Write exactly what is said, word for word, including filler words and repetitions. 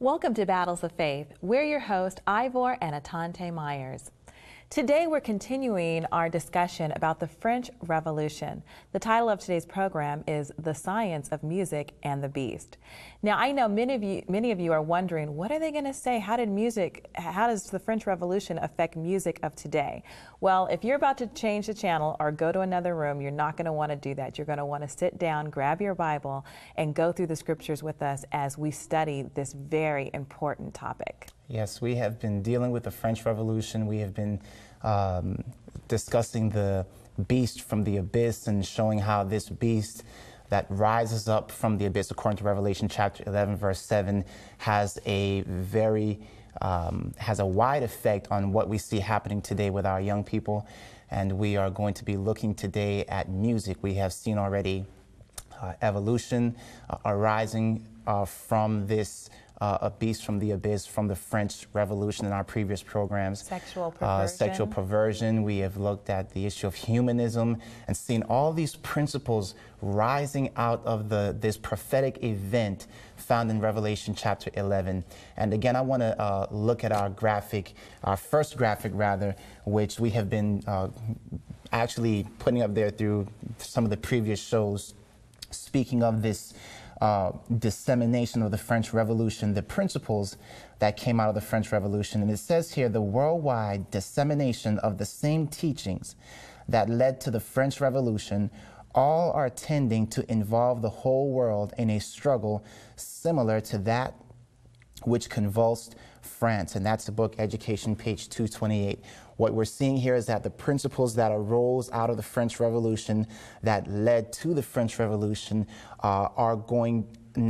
Welcome to Battles of Faith. We're your hosts, Ivor and Atante Myers. Today we're continuing our discussion about the French Revolution. The title of today's program is The Science of Music and the Beast. Now I know many of you many of you are wondering, what are they going to say? How did music, how does the French Revolution affect music of today? Well, if you're about to change the channel or go to another room, you're not going to want to do that. You're going to want to sit down, grab your Bible, and go through the scriptures with us as we study this very important topic. Yes, we have been dealing with the French Revolution. We have been um, discussing the beast from the abyss and showing how this beast that rises up from the abyss, according to Revelation chapter eleven, verse seven, has a very, um, has a wide effect on what we see happening today with our young people. And we are going to be looking today at music. We have seen already uh, evolution uh, arising uh, from this Uh, a beast from the abyss, from the French Revolution in our previous programs. Sexual perversion. Uh, sexual perversion. We have looked at the issue of humanism and seen all these principles rising out of the this prophetic event found in Revelation chapter eleven. And again, I want to uh, look at our graphic, our first graphic rather, which we have been uh, actually putting up there through some of the previous shows, speaking of this Uh, dissemination of the French Revolution, the principles that came out of the French Revolution. And it says here, the worldwide dissemination of the same teachings that led to the French Revolution, all are tending to involve the whole world in a struggle similar to that which convulsed France. And that's the book Education, page two twenty-eight. What we're seeing here is that the principles that arose out of the French Revolution, that led to the French Revolution, uh, are going